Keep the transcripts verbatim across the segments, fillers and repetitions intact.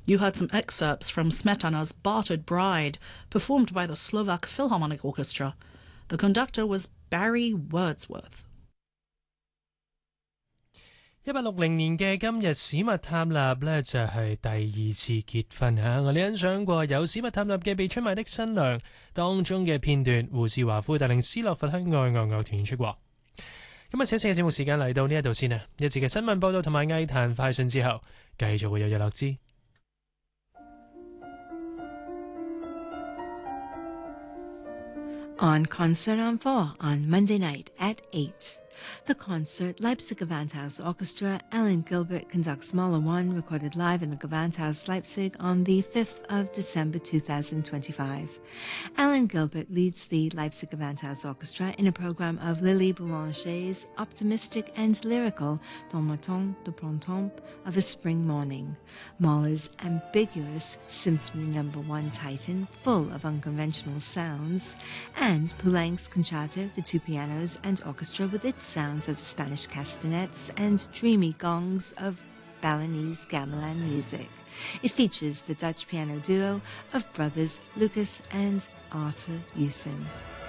You heard some excerpts from Smetana's Bartered Bride, performed by the Slovak Philharmonic Orchestra. The conductor was Barry Wordsworth. 一八六零年嘅今日，史密探納呢就係第二次結婚嚇。我哋欣賞過有史密探納嘅被出賣的新娘當中嘅片段，胡士華夫帶領斯洛伐克愛樂樂團演出過。今日小四嘅節目時間嚟到呢一度先啊，一節嘅新聞報道同埋藝壇快訊之後，繼續會有日落之。 On Concert on four on Monday night at eight. The concert, Leipzig Gewandhaus Orchestra, Alan Gilbert conducts Mahler one, recorded live in the Gewandhaus Leipzig on the fifth of December two thousand twenty-five. Alan Gilbert leads the Leipzig Gewandhaus Orchestra in a program of Lily Boulanger's optimistic and lyrical Dans le temps de printemps of a spring morning, Mahler's ambiguous Symphony Number one Titan, full of unconventional sounds, and Poulenc's Concerto for two pianos and orchestra with its sounds of Spanish castanets and dreamy gongs of Balinese gamelan music. It features the Dutch piano duo of brothers Lucas and Arthur Hewson.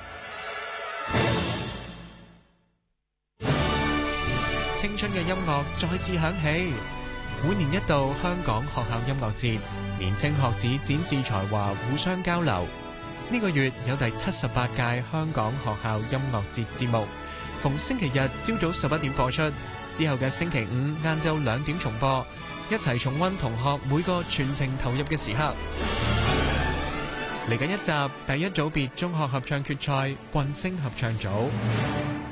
青春嘅音樂再次響起，每年一度香港學校音樂節，年青學子展示才華，互相交流。呢個月有第七十八屆香港學校音樂節節目。逢星期日朝早十一點播出，之後嘅星期五晏晝兩點重播，一齊重溫同學每個全程投入嘅時刻。嚟緊一集第一組別中學合唱決賽混聲合唱組。